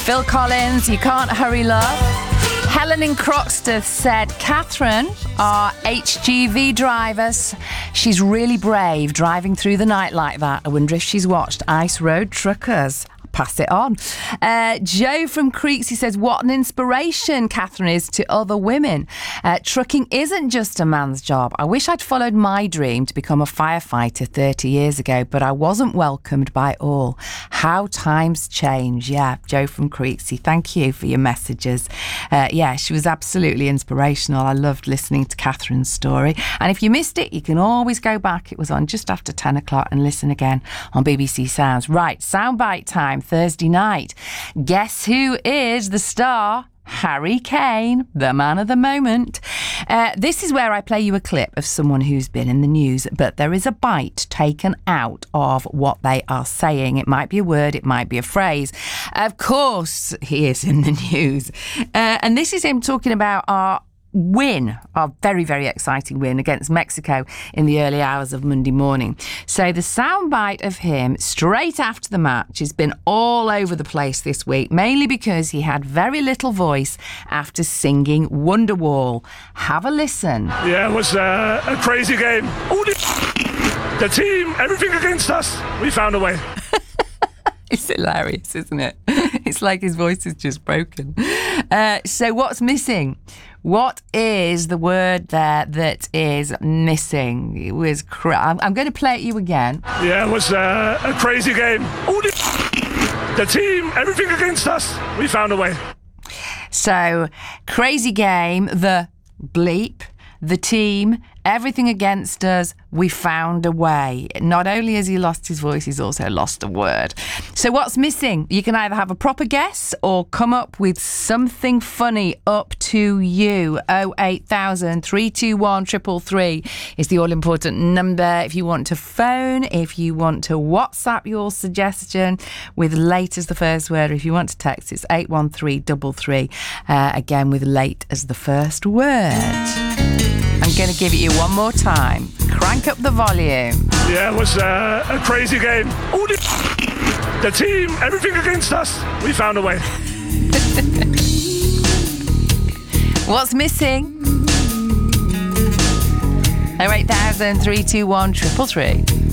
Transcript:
Phil Collins, You Can't Hurry Love. Helen in Croxteth said, Catherine, our HGV driver, she's really brave driving through the night like that. I wonder if she's watched Ice Road Truckers. Pass it on. Joe from Creeks, he says, what an inspiration Catherine is to other women. Trucking isn't just a man's job. I wish I'd followed my dream to become a firefighter 30 years ago, but I wasn't welcomed by all. How times change. Yeah, Joe from Creeksy, thank you for your messages. Yeah, she was absolutely inspirational. I loved listening to Catherine's story. And if you missed it, you can always go back. It was on just after 10 o'clock and listen again on BBC Sounds. Right, soundbite time. Thursday night. Guess who is the star? Harry Kane, the man of the moment. This is where I play you a clip of someone who's been in the news, but there is a bite taken out of what they are saying. It might be a word, it might be a phrase. Of course, he is in the news. And this is him talking about our very, very exciting win against Mexico in the early hours of Monday morning. So the soundbite of him straight after the match has been all over the place this week, mainly because he had very little voice after singing Wonderwall. Have a listen. Yeah, it was a crazy game. All the team, everything against us. We found a way. It's hilarious, isn't it? It's like his voice is just broken. So what's missing? What is the word there that is missing? It was I'm going to play it you again. Yeah, it was a crazy game. All the team, everything against us. We found a way. So, crazy game, the bleep, the team, everything against us, we found a way. Not only has he lost his voice, he's also lost a word. So what's missing? You can either have a proper guess or come up with something funny. Up to you. 08000 321 333 is the all-important number if you want to phone, if you want to WhatsApp your suggestion with late as the first word. If you want to text, it's 81333, again with late as the first word. I'm going to give it you one more time. Crank up the volume. Yeah, it was a crazy game. All the team, everything against us. We found a way. What's missing? 08000 321 333.